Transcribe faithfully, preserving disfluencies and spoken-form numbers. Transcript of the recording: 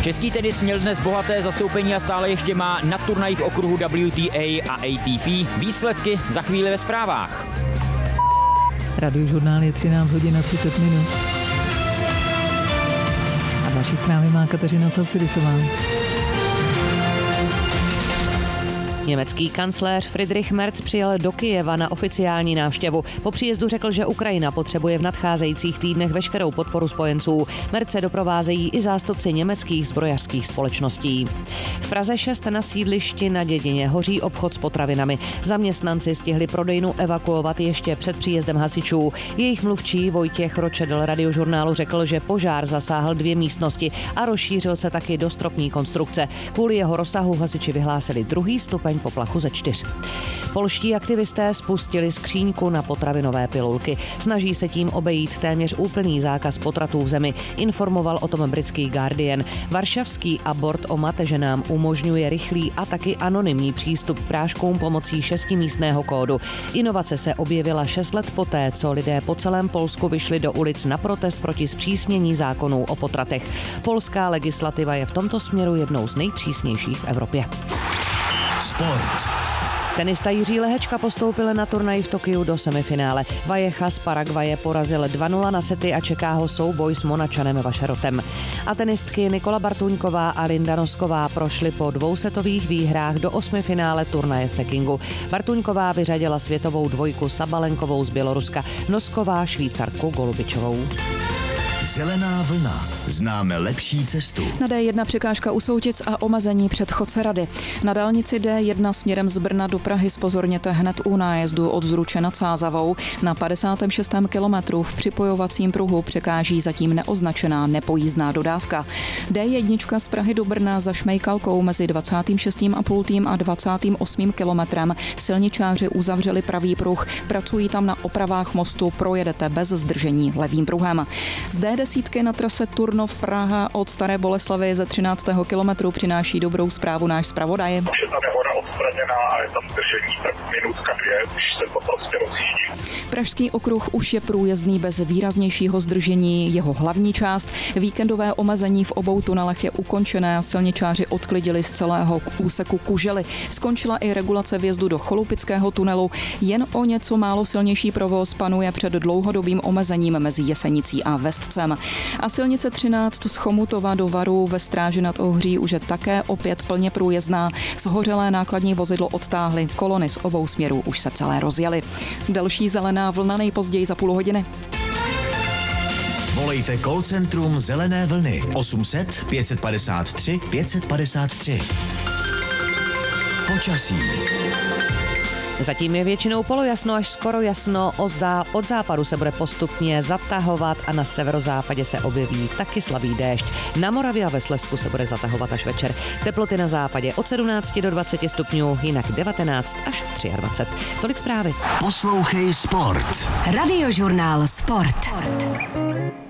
Český tenis měl dnes bohaté zastoupení a stále ještě má na turnajích okruhu W T A a A T P. Výsledky za chvíli ve zprávách. Radiožurnál je třináct hodin a třicet minut. A další zprávy má Kateřina Caucidisová. Německý kancléř Friedrich Merz přijel do Kyjeva na oficiální návštěvu. Po příjezdu řekl, že Ukrajina potřebuje v nadcházejících týdnech veškerou podporu spojenců. Merce doprovázejí i zástupci německých zbrojařských společností. V Praze šest na sídlišti na Dědině hoří obchod s potravinami. Zaměstnanci stihli prodejnu evakuovat ještě před příjezdem hasičů. Jejich mluvčí Vojtěch Ročedl Radiožurnálu řekl, že požár zasáhl dvě místnosti a rozšířil se taky do stropní konstrukce. Kvůli jeho rozsahu hasiči vyhlásili druhý stupeň poplachu ze čtyř. Polští aktivisté spustili skříňku na potravinové pilulky. Snaží se tím obejít téměř úplný zákaz potratů v zemi, informoval o tom britský Guardian. Varšavský abort o mateženám umožňuje rychlý a taky anonymní přístup k práškům pomocí šestimístného kódu. Inovace se objevila šest let poté, co lidé po celém Polsku vyšli do ulic na protest proti zpřísnění zákonů o potratech. Polská legislativa je v tomto směru jednou z nejpřísnějších v Evropě. Sport. Tenista Jiří Lehečka postoupil na turnaj v Tokiu do semifinále. Vajecha z Paraguaje porazil dva nula na sety a čeká ho souboj s Monačanem Vašerotem. A tenistky Nikola Bartuňková a Linda Nosková prošly po dvousetových výhrách do osmifinále turnaje v Pekingu. Bartuňková vyřadila světovou dvojku Sabalenkovou z Běloruska, Nosková Švýcarku Golubičovou. Zelená vlna. Známe lepší cestu. Na D jedna překážka u Soutic a omezení před Chodcerady. Na dálnici D jedna směrem z Brna do Prahy zpozorněte hned u nájezdu od Zruče nad Sázavou. Na padesátém šestém kilometru v připojovacím pruhu překáží zatím neoznačená nepojízdná dodávka. D jedna z Prahy do Brna za Šmejkalkou mezi dvacátým šestým a půl a dvacátým osmým kilometrem silničáři uzavřeli pravý pruh. Pracují tam na opravách mostu, projedete bez zdržení levým pruhem. Z D desítky na trase Turnov Praha od Staré Boleslavy ze třináctého kilometru přináší dobrou zprávu náš zpravodaj. Už je ta nehoda odstraněná a je tam zdržení tak minutka dvě, už se to prostě rozjíždí. Pražský okruh už je průjezdný bez výraznějšího zdržení. Jeho hlavní část, víkendové omezení v obou tunelech je ukončené a silničáři odklidili z celého úseku Kužely. Skončila i regulace vjezdu do Cholupického tunelu. Jen o něco málo silnější provoz panuje před dlouhodobým omezením mezi Jesenicí a Vestcem. A silnice třináct z Chomutova do Varu ve Stráži nad Ohří už je také opět plně průjezdná. Zhořelé nákladní vozidlo odtáhly, kolony z obou směrů už se celé rozjely. Další zelená vlna nejpozději za půl hodiny. Volejte call centrum Zelené vlny osm set pět padesát tři pět padesát tři. Počasí. Zatím je většinou polojasno až skoro jasno, od západu se bude postupně zatahovat a na severozápadě se objeví taky slabý déšť. Na Moravě a ve Slezsku se bude zatahovat až večer. Teploty na západě od sedmnácti do dvaceti stupňů, jinak devatenáct až dvacet tři. Tolik zprávy. Poslouchej Sport. Radiožurnál Sport.